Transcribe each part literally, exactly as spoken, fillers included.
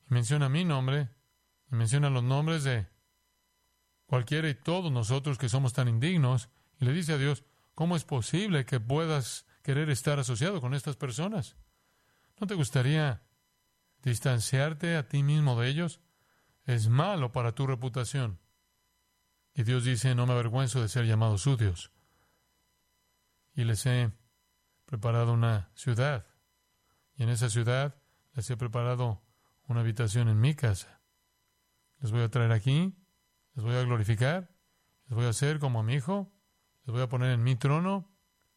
y menciona mi nombre, y menciona los nombres de cualquiera y todos nosotros que somos tan indignos, y le dice a Dios, ¿cómo es posible que puedas querer estar asociado con estas personas? ¿No te gustaría distanciarte a ti mismo de ellos? Es malo para tu reputación. Y Dios dice, no me avergüenzo de ser llamado su Dios. Y les he preparado una ciudad. Y en esa ciudad les he preparado una habitación en mi casa. Les voy a traer aquí, les voy a glorificar, les voy a hacer como a mi hijo, les voy a poner en mi trono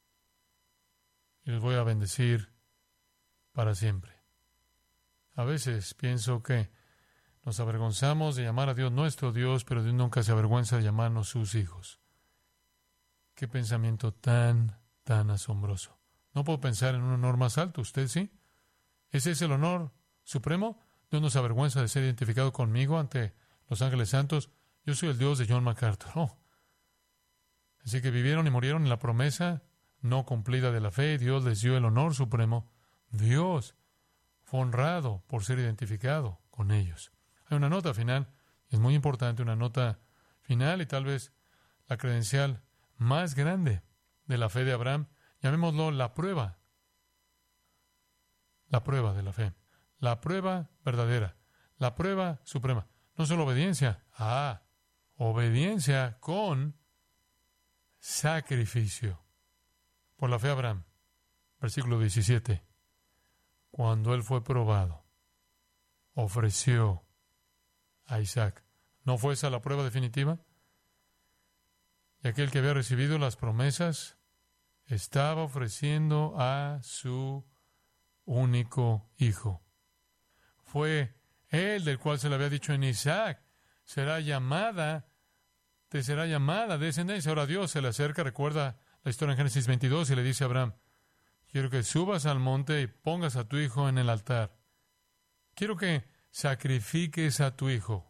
y les voy a bendecir para siempre. A veces pienso que nos avergonzamos de llamar a Dios nuestro Dios, pero Dios nunca se avergüenza de llamarnos sus hijos. Qué pensamiento tan, tan asombroso. No puedo pensar en un honor más alto. ¿Usted sí? ¿Ese es el honor supremo? Dios no se avergüenza de ser identificado conmigo ante los ángeles santos. Yo soy el Dios de John MacArthur. Oh. Así que vivieron y murieron en la promesa no cumplida de la fe. Dios les dio el honor supremo. Dios fue honrado por ser identificado con ellos. Hay una nota final, es muy importante, una nota final y tal vez la credencial más grande de la fe de Abraham. Llamémoslo la prueba. La prueba de la fe. La prueba verdadera. La prueba suprema. No solo obediencia. Ah, obediencia con sacrificio. Por la fe Abraham. Versículo diecisiete. Cuando él fue probado, ofreció a Isaac. ¿No fue esa la prueba definitiva? Y aquel que había recibido las promesas estaba ofreciendo a su único hijo. Fue él del cual se le había dicho en Isaac, será llamada, te será llamada descendencia. Ahora Dios se le acerca, recuerda la historia en Génesis veintidós, y le dice a Abraham, quiero que subas al monte y pongas a tu hijo en el altar. Quiero que sacrifiques a tu hijo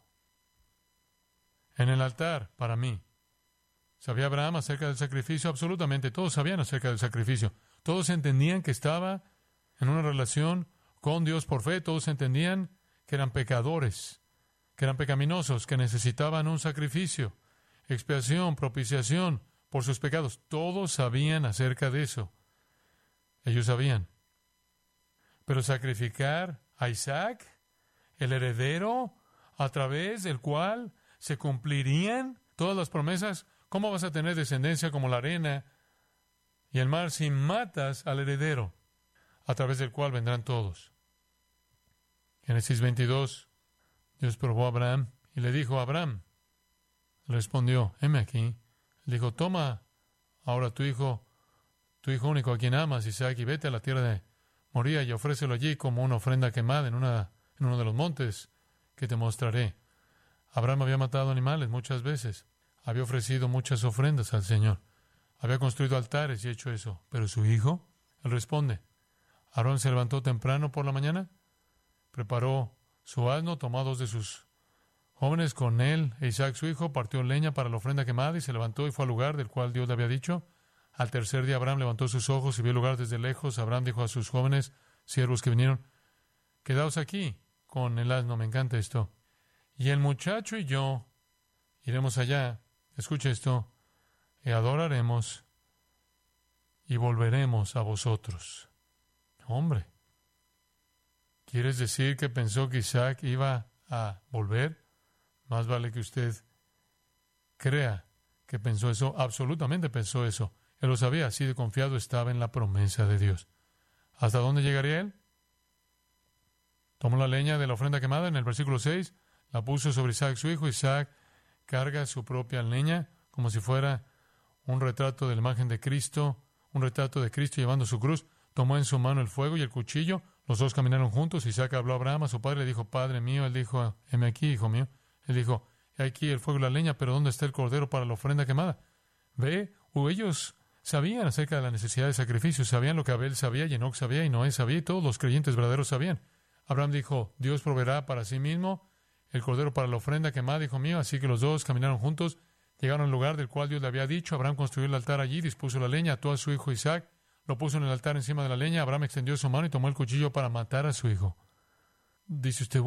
en el altar para mí. ¿Sabía Abraham acerca del sacrificio? Absolutamente, todos sabían acerca del sacrificio. Todos entendían que estaba en una relación con Dios por fe. Todos entendían que eran pecadores, que eran pecaminosos, que necesitaban un sacrificio, expiación, propiciación por sus pecados. Todos sabían acerca de eso. Ellos sabían. Pero sacrificar a Isaac, el heredero, a través del cual se cumplirían todas las promesas. ¿Cómo vas a tener descendencia como la arena y el mar si matas al heredero, a través del cual vendrán todos? Génesis veintidós, Dios probó a Abraham y le dijo a Abraham, respondió, heme aquí. Le dijo, toma ahora tu hijo, tu hijo único a quien amas, Isaac, y vete a la tierra de Moría y ofrécelo allí como una ofrenda quemada en, una, en uno de los montes que te mostraré. Abraham había matado animales muchas veces. Había ofrecido muchas ofrendas al Señor. Había construido altares y hecho eso. Pero su hijo, él responde. Aarón se levantó temprano por la mañana, preparó su asno, tomó a dos de sus jóvenes con él e Isaac su hijo, partió leña para la ofrenda quemada y se levantó y fue al lugar del cual Dios le había dicho. Al tercer día Abraham levantó sus ojos y vio el lugar desde lejos. Abraham dijo a sus jóvenes siervos que vinieron, quedaos aquí con el asno, me encanta esto. Y el muchacho y yo iremos allá, escuche esto, y adoraremos y volveremos a vosotros. Hombre, ¿quieres decir que pensó que Isaac iba a volver? Más vale que usted crea que pensó eso. Absolutamente pensó eso. Él lo sabía, así de confiado estaba en la promesa de Dios. ¿Hasta dónde llegaría él? Tomó la leña de la ofrenda quemada en el versículo seis, la puso sobre Isaac su hijo. Isaac carga su propia leña como si fuera un retrato de la imagen de Cristo, un retrato de Cristo llevando su cruz. Tomó en su mano el fuego y el cuchillo. Los dos caminaron juntos. Isaac habló a Abraham, a su padre, le dijo, Padre mío. Él dijo, heme aquí, hijo mío. Él dijo, he aquí el fuego y la leña, pero ¿dónde está el cordero para la ofrenda quemada? Ve, o ellos sabían acerca de la necesidad de sacrificio, sabían lo que Abel sabía, y Enoc sabía, y Noé sabía, y todos los creyentes verdaderos sabían. Abraham dijo, Dios proveerá para sí mismo el cordero para la ofrenda quemada, hijo mío. Así que los dos caminaron juntos, llegaron al lugar del cual Dios le había dicho. Abraham construyó el altar allí, dispuso la leña, ató a su hijo Isaac, lo puso en el altar encima de la leña. Abraham extendió su mano y tomó el cuchillo para matar a su hijo. Dice usted,